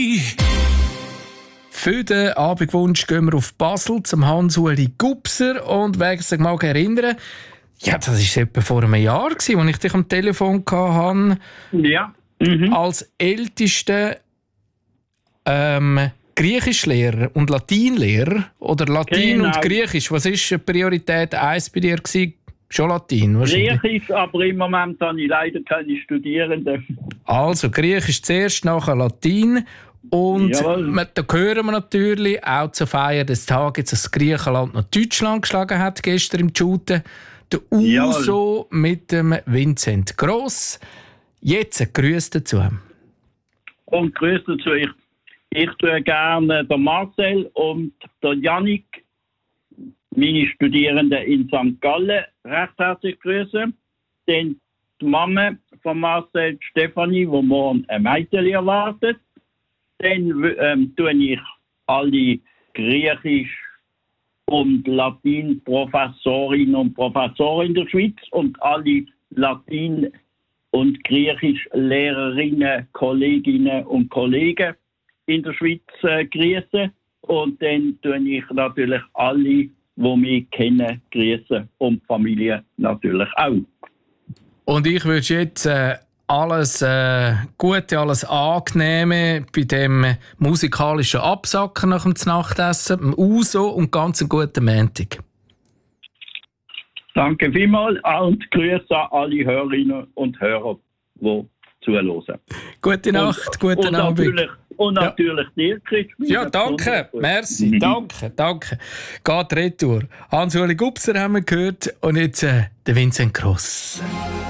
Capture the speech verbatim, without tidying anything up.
Für den Abendwunsch gehen wir auf Basel zum Hans-Uli Gubser und wegen sich mal erinnern, ja, das war etwa vor einem Jahr, als ich dich am Telefon hatte. Ja. Mhm. Als ältester ähm, Griechischlehrer und Latinlehrer oder Latin Genau. und Griechisch. Was war Priorität eins bei dir gewesen? Schon Latin wahrscheinlich. Griechisch, aber im Moment habe ich leider keine Studierenden. Also Griechisch zuerst, nachher Latin. Und Jawohl. da hören wir natürlich auch zur Feier des Tages, dass Griechenland noch Deutschland geschlagen hat, gestern im Shooten. Der Uso mit dem Vincent Gross. Jetzt ein Grüß dazu. Und grüß dazu. Ich, ich tue gerne den Marcel und den Jannik, meine Studierenden in Sankt Gallen, recht herzlich grüßen. Dann die Mama von Marcel, Stefanie, die morgen ein Mädchen erwartet. Dann ähm, tue ich alle Griechisch- und Latin-Professorinnen und Professoren in der Schweiz und alle Latin- und Griechisch-Lehrerinnen, Kolleginnen und Kollegen in der Schweiz äh, grüßen. Und dann tue ich natürlich alle, die mich kennen, grüßen und die Familie natürlich auch. Und ich wünsche jetzt äh, alles äh, Gute, alles Angenehme bei dem musikalischen Absacken nach dem Nachtessen, dem Uso und ganz einen guten Montag. Danke vielmals und Grüße an alle Hörerinnen und Hörer, die zuhören. Gute Nacht, und, guten und Abend. Natürlich, und Ja. natürlich dir, Christine. Ja, danke. Merci. Mhm. Danke, danke. Geht retour. Hans-Uli Gubser haben wir gehört und jetzt äh, der Vincent Gross.